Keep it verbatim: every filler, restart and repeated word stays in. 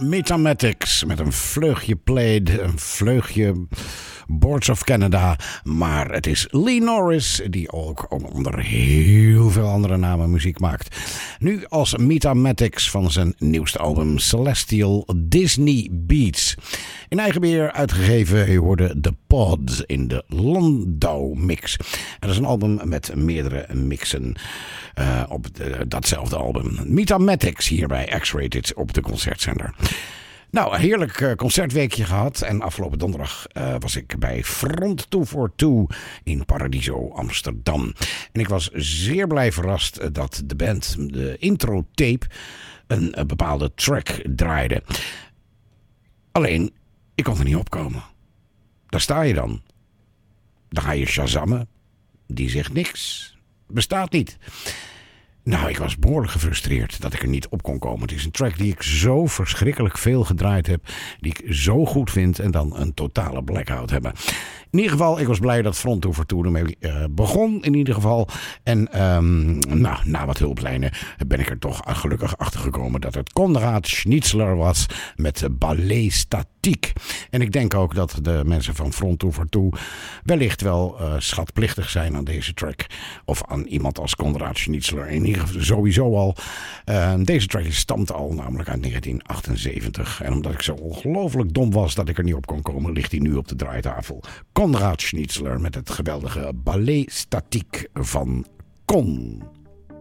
Metamatics met een vleugje Played, een vleugje Boards of Canada. Maar het is Lee Norris die ook onder heel veel andere namen muziek maakt. Nu als Metamatics van zijn nieuwste album Celestial Disney Beats. In eigen beheer uitgegeven, je hoorde The Pod in de Landau mix. En dat is een album met meerdere mixen uh, op de, datzelfde album. Metamatics hier bij X-Rated op de Concertzender. Nou, een heerlijk uh, concertweekje gehad. En afgelopen donderdag uh, was ik bij Front two forty-two in Paradiso, Amsterdam. En ik was zeer blij verrast dat de band de intro-tape een, een bepaalde track draaide. Alleen, ik kon er niet opkomen. Daar sta je dan. Dan ga je shazammen. Die zegt niks. Bestaat niet. Nou, ik was behoorlijk gefrustreerd dat ik er niet op kon komen. Het is een track die ik zo verschrikkelijk veel gedraaid heb. Die ik zo goed vind en dan een totale blackout hebben. In ieder geval, ik was blij dat Front two forty-two ermee uh, begon in ieder geval. En um, nou, na wat hulplijnen ben ik er toch gelukkig achter gekomen dat het Konrad Schnitzler was met Ballet Statiek. En ik denk ook dat de mensen van Front two forty-two wellicht wel uh, schatplichtig zijn aan deze track. Of aan iemand als Konrad Schnitzler. In ieder geval sowieso al. Uh, deze track stamt al namelijk uit negentien achtenzeventig. En omdat ik zo ongelooflijk dom was dat ik er niet op kon komen, ligt hij nu op de draaitafel. Konrad Schnitzler met het geweldige Ballet Statiek van Kon.